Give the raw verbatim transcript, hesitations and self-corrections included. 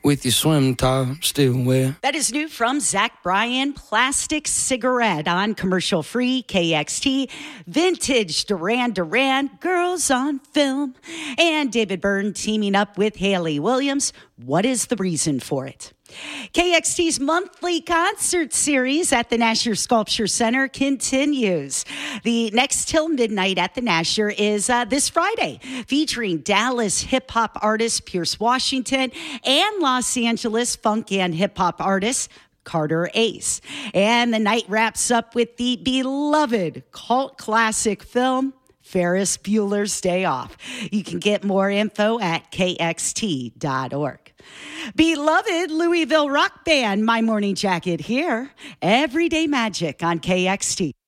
with your swim top still wet. That is new from Zach Bryan, Plastic Cigarette on commercial free K X T. Vintage Duran Duran, Girls on Film. And David Byrne teaming up with Haley Williams. What is the reason for it? K X T's monthly concert series at the Nasher Sculpture Center continues. The next till midnight at the Nasher is uh, this Friday, featuring Dallas hip-hop artist Pierce Washington and Los Angeles funk and hip-hop artist Carter Ace. And the night wraps up with the beloved cult classic film, Ferris Bueller's Day Off. You can get more info at K X T dot org. Beloved Louisville rock band, My Morning Jacket here. Everyday Magic on K X T.